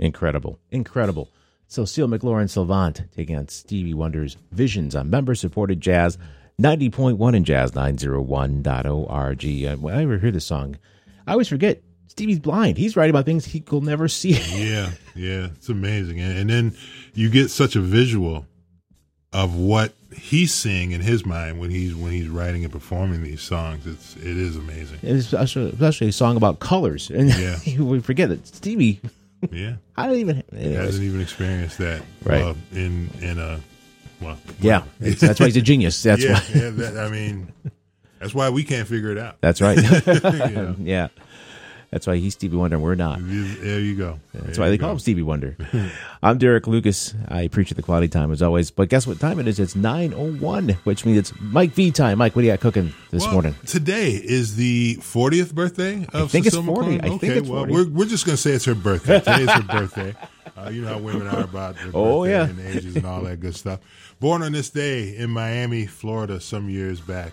Incredible. So Seal McLaurin Salvant taking on Stevie Wonder's Visions on member-supported Jazz 90.1 and Jazz901.org. When I ever hear this song, I always forget Stevie's blind. He's writing about things he could never see. Yeah, it's amazing. And then you get such a visual of what he's seeing in his mind when he's writing and performing these songs. It is amazing. Especially a song about colors. And we forget that Stevie. Yeah, I don't even. Hasn't even experienced that. Right. That's why he's a genius. That's why. That's why we can't figure it out. That's right. Yeah. That's why he's Stevie Wonder and we're not. There you go. That's why they call him Stevie Wonder. I'm Derek Lucas. I appreciate the quality time as always. But guess what time it is? It's 9:01, which means it's Mike V time. Mike, what do you got cooking this morning? Today is the 40th birthday of I think it's Cecile 40. McLaurin. I think it's 40. We're just going to say it's her birthday. Today's her birthday. You know how women are about their birthday and ages and all that good stuff. Born on this day in Miami, Florida, some years back.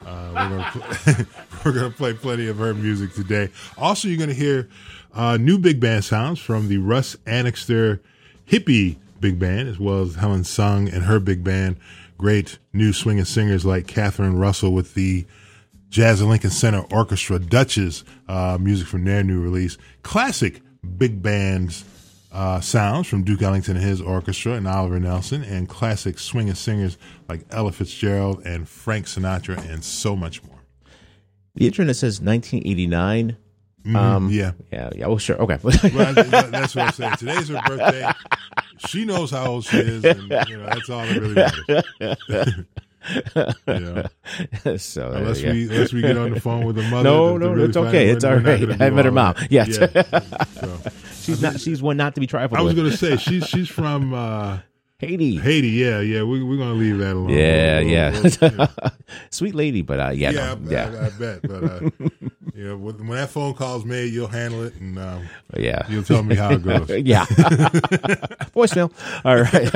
We're gonna play plenty of her music today. Also, you're gonna hear new big band sounds from the Russ Annixter Hippie Big Band, as well as Helen Sung and her big band. Great new swinging singers like Catherine Russell with the Jazz at Lincoln Center Orchestra Duchess, music from their new release. Classic big bands sounds from Duke Ellington and his orchestra and Oliver Nelson, and classic swinging singers like Ella Fitzgerald and Frank Sinatra, and so much more. The internet says 1989. Yeah. Well, sure. Okay. Well, that's what I'm saying. Today's her birthday. She knows how old she is, and that's all that really matters. So unless we get on the phone with the mother. No, it's okay. It's all right. I met her mom. Yes. She's one not to be trifled with. I was going to say she's from Haiti. Yeah. We're going to leave that alone. Yeah. Sweet lady, but I bet. But when that phone call's made, you'll handle it, and you'll tell me how it goes. Yeah. Voicemail. All right.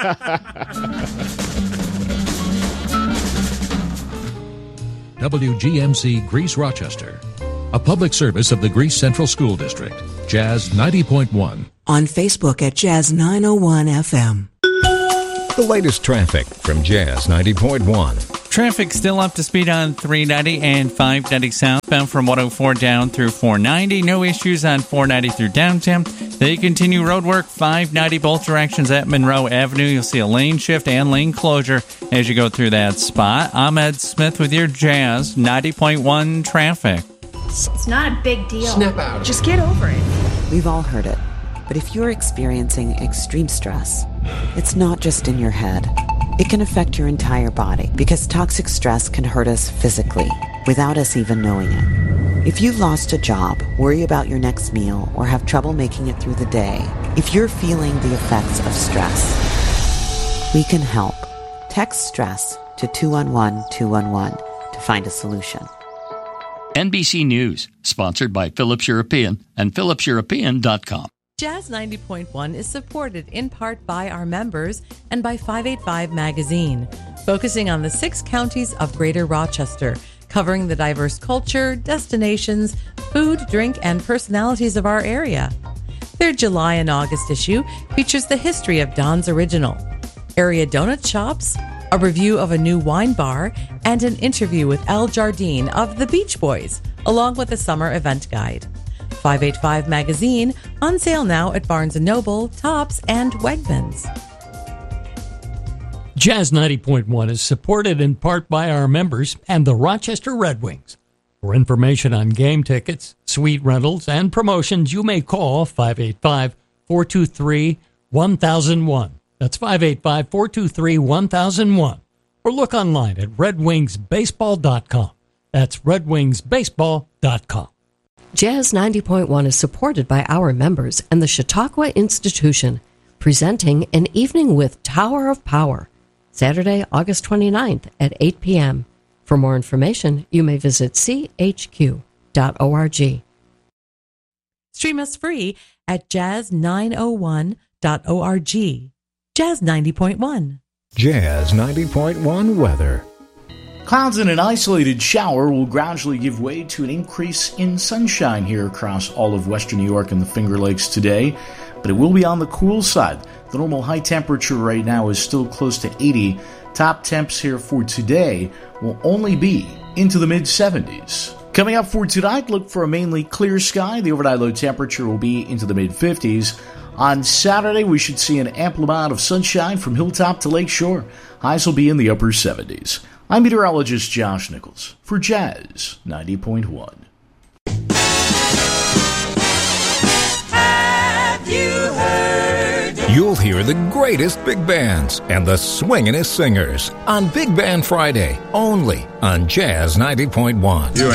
WGMC Greece Rochester, a public service of the Greece Central School District. Jazz 90.1. On Facebook at Jazz 901 FM. The latest traffic from Jazz 90.1. Traffic still up to speed on 390 and 590 southbound from 104 down through 490. No issues on 490 through downtown. They continue road work 590 both directions at Monroe Avenue. You'll see a lane shift and lane closure as you go through that spot. I'm Ed Smith with your Jazz 90.1 traffic. It's not a big deal. Snap out. Just get over it. We've all heard it. But if you're experiencing extreme stress, it's not just in your head. It can affect your entire body because toxic stress can hurt us physically without us even knowing it. If you've lost a job, worry about your next meal, or have trouble making it through the day, if you're feeling the effects of stress, we can help. Text STRESS to 211-211 to find a solution. NBC News, sponsored by Philips European and PhilipsEuropean.com. Jazz 90.1 is supported in part by our members and by 585 Magazine, focusing on the 6 counties of Greater Rochester, covering the diverse culture, destinations, food, drink, and personalities of our area. Their July and August issue features the history of Don's Original, area donut shops, a review of a new wine bar, and an interview with Al Jardine of the Beach Boys, along with a summer event guide. 585 Magazine, on sale now at Barnes & Noble, Tops, and Wegmans. Jazz 90.1 is supported in part by our members and the Rochester Red Wings. For information on game tickets, suite rentals, and promotions, you may call 585-423-1001. That's 585-423-1001. Or look online at redwingsbaseball.com. That's redwingsbaseball.com. Jazz 90.1 is supported by our members and the Chautauqua Institution, presenting An Evening with Tower of Power, Saturday, August 29th at 8 p.m. For more information, you may visit chq.org. Stream us free at jazz901.org. Jazz 90.1. Jazz 90.1 weather. Clouds and an isolated shower will gradually give way to an increase in sunshine here across all of western New York and the Finger Lakes today, but it will be on the cool side. The normal high temperature right now is still close to 80. Top temps here for today will only be into the mid-70s. Coming up for tonight, look for a mainly clear sky. The overnight low temperature will be into the mid-50s. On Saturday, we should see an ample amount of sunshine from hilltop to lakeshore. Highs will be in the upper 70s. I'm meteorologist Josh Nichols for Jazz 90.1. Have you heard? You'll hear the greatest big bands and the swingin'est singers on Big Band Friday, only on Jazz 90.1.